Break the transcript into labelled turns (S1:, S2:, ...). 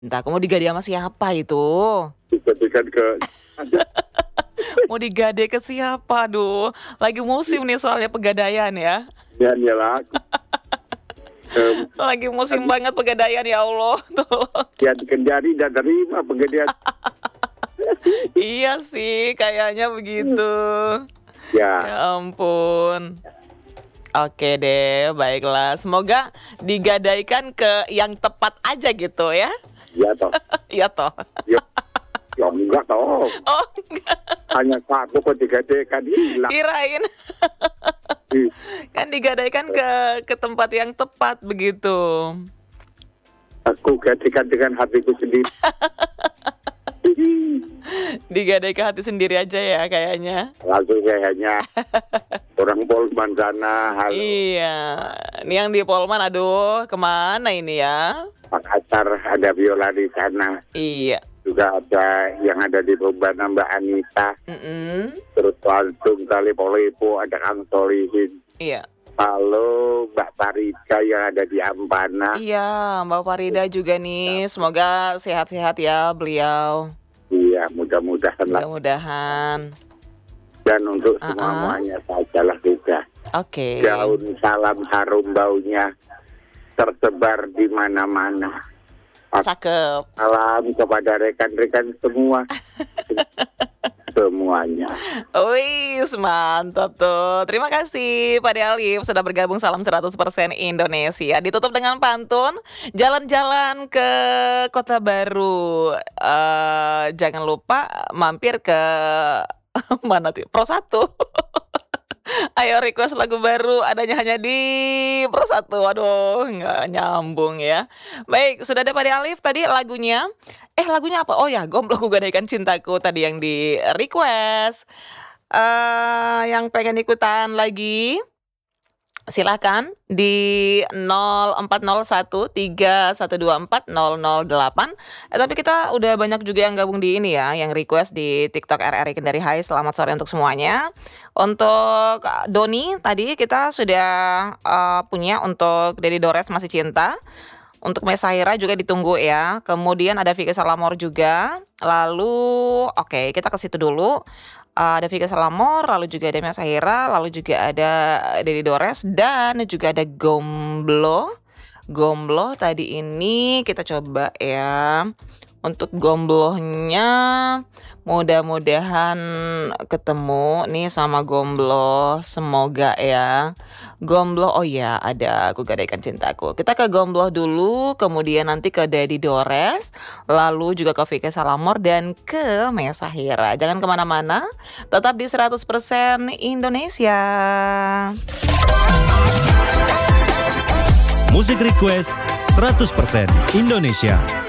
S1: Entah, kamu digade sama siapa itu?
S2: Dikatakan ke
S1: Mau digade ke siapa? Aduh, lagi musim nih soalnya pegadaian ya.
S2: ya lah.
S1: Lagi musim banget pegadaian, ya Allah. Tolong.
S2: Ya dikendari dan terima pegadaian.
S1: Iya sih, kayaknya begitu.
S2: Ya,
S1: Ya ampun. Oke deh, baiklah. Semoga digadaikan ke yang tepat aja gitu ya.
S2: ya toh.
S1: Iya toh.
S2: Ya enggak toh.
S1: Oh, enggak.
S2: Hanya satu kok digadaikan hilang.
S1: Kirain kan digadaikan ke tempat yang tepat begitu.
S2: Aku gadaikan dengan hatiku sendiri.
S1: Digadai ke hati sendiri aja ya kayaknya.
S2: Langsung kayaknya orang Polman sana. Halo.
S1: Iya, ini yang di Polman, aduh, kemana ini ya?
S2: Makassar ada Viola di sana.
S1: Iya.
S2: Juga ada yang ada di Brebana Mbak Anita. Terus langsung kali Polipo ada Kang Solihin.
S1: Iya.
S2: Halo Mbak Farida yang ada di Ampana.
S1: Iya, Mbak Farida juga nih. Semoga sehat-sehat ya beliau.
S2: Iya, mudah-mudahan lah.
S1: Mudah-mudahan.
S2: Dan untuk semuanya sajalah juga.
S1: Oke.
S2: Daun salam harum baunya tersebar di mana-mana.
S1: Cakep.
S2: Salam kepada rekan-rekan semua. Semuanya.
S1: Wih, mantap tuh. Terima kasih Pak Alif sudah bergabung Salam 100% Indonesia. Ditutup dengan pantun, jalan-jalan ke Kota Baru. Jangan lupa mampir ke mana tuh? Pro 1. Ayo request lagu baru, adanya hanya di Pro 1. Aduh, nggak nyambung ya. Baik, sudah ada Pak Alif tadi lagunya. Lagunya apa? Oh ya, Gombloku Gadaikan Cintaku tadi yang di request. Yang pengen ikutan lagi, silakan di 040131240008. Tapi kita udah banyak juga yang gabung di ini ya, yang request di TikTok RRI Kendari. Hai, selamat sore untuk semuanya. Untuk Doni tadi kita sudah punya untuk Dedi Dores Masih Cinta. Untuk Mesaira juga ditunggu ya. Kemudian ada Vika Salamor juga. Lalu oke, kita ke situ dulu. Ada Vika Salamor, lalu juga ada Mesaira, lalu juga ada Dedi Dores, dan juga ada Gomblo. Gomblo tadi ini kita coba ya. Untuk Gomblohnya mudah-mudahan ketemu nih sama Gomblo, semoga ya. Gomblo, oh ya ada Aku Gadaikan Cintaku. Kita ke Gomblo dulu, kemudian nanti ke Dedi Dores, lalu juga ke Vika Salamor dan ke Mesahira. Jangan kemana-mana, tetap di 100% Indonesia.
S3: Musik request 100% Indonesia.